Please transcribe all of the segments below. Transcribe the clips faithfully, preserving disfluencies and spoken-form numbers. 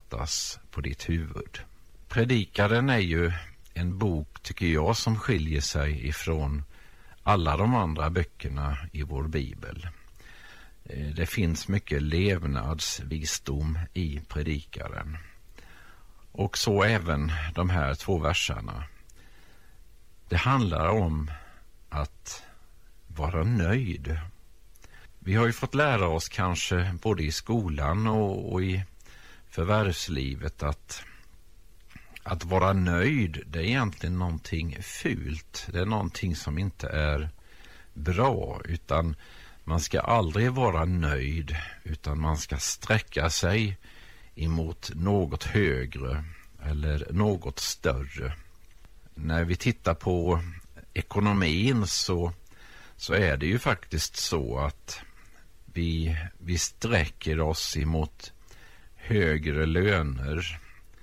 sättas på ditt huvud. Predikaren är ju en bok, tycker jag, som skiljer sig ifrån alla de andra böckerna i vår bibel. Det finns mycket levnadsvisdom i predikaren. Och så även de här två verserna. Det handlar om att vara nöjd. Vi har ju fått lära oss kanske både i skolan och, och i förvärvslivet att, att vara nöjd, det är egentligen någonting fult. Det är någonting som inte är bra, utan man ska aldrig vara nöjd, utan man ska sträcka sig emot något högre eller något större. När vi tittar på ekonomin så, så är det ju faktiskt så att vi, vi sträcker oss emot högre löner,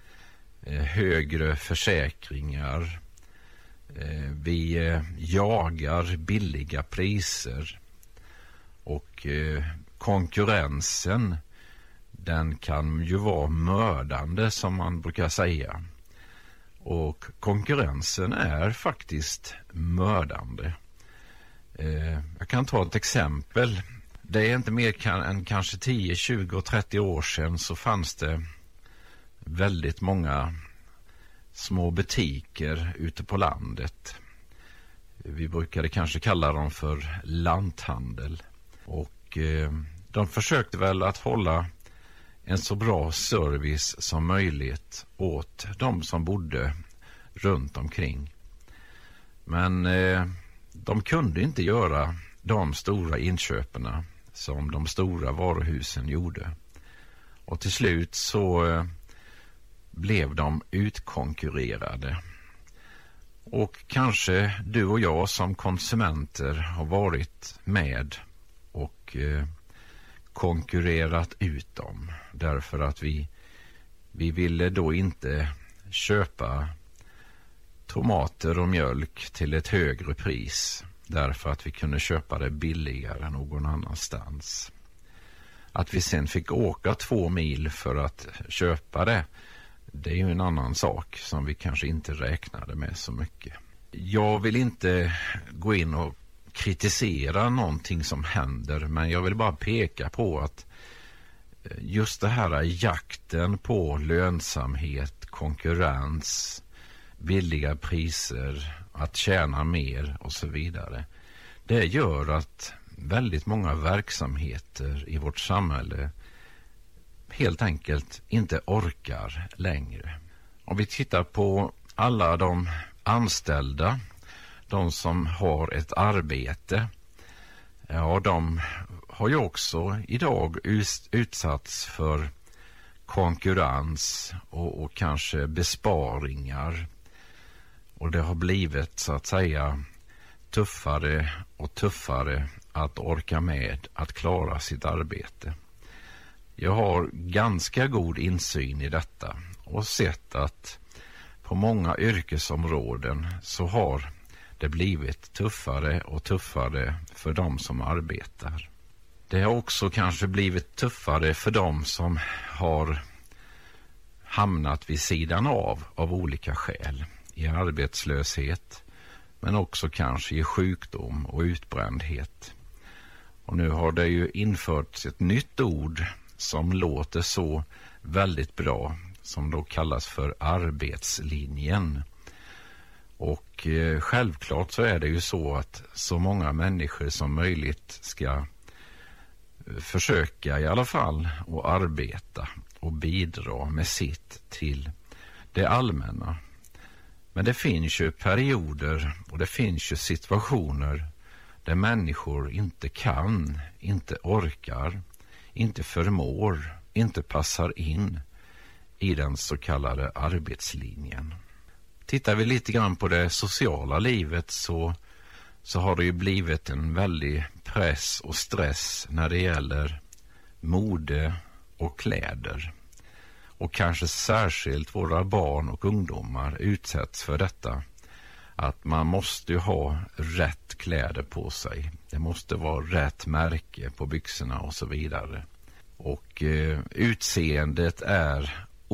högre försäkringar. Vi jagar billiga priser och konkurrensen, den kan ju vara mördande, som man brukar säga. Och konkurrensen är faktiskt mördande. Eh, jag kan ta ett exempel. Det är inte mer kan, än kanske tio, tjugo, trettio år sedan så fanns det väldigt många små butiker ute på landet. Vi brukade kanske kalla dem för lanthandel. Och eh, de försökte väl att hålla en så bra service som möjligt åt de som bodde runt omkring. Men eh, de kunde inte göra de stora inköperna som de stora varuhusen gjorde. Och till slut så eh, blev de utkonkurrerade. Och kanske du och jag som konsumenter har varit med och eh, konkurrerat ut dem, därför att vi, vi ville då inte köpa tomater och mjölk till ett högre pris, därför att vi kunde köpa det billigare någon annanstans. Att vi sen fick åka två mil för att köpa det, det är ju en annan sak som vi kanske inte räknade med så mycket. Jag vill inte gå in och kritisera någonting som händer, men jag vill bara peka på att just det här jakten på lönsamhet, konkurrens, billiga priser, att tjäna mer och så vidare, det gör att väldigt många verksamheter i vårt samhälle helt enkelt inte orkar längre. Om vi tittar på alla de anställda, de som har ett arbete, ja, de har ju också idag utsatts för konkurrens och, och kanske besparingar. Och det har blivit så att säga tuffare och tuffare att orka med att klara sitt arbete. Jag har ganska god insyn i detta och sett att på många yrkesområden så har det blivit tuffare och tuffare för de som arbetar. Det har också kanske blivit tuffare för de som har hamnat vid sidan av av olika skäl, i arbetslöshet, men också kanske i sjukdom och utbrändhet. Och nu har det ju införts ett nytt ord som låter så väldigt bra, som då kallas för arbetslinjen. Och eh, självklart så är det ju så att så många människor som möjligt ska försöka i alla fall att arbeta och bidra med sitt till det allmänna. Men det finns ju perioder och det finns ju situationer där människor inte kan, inte orkar, inte förmår, inte passar in i den så kallade arbetslinjen. Tittar vi lite grann på det sociala livet så, så har det ju blivit en väldig press och stress när det gäller mode och kläder. Och kanske särskilt våra barn och ungdomar utsätts för detta. Att man måste ju ha rätt kläder på sig. Det måste vara rätt märke på byxorna och så vidare. Och eh, utseendet är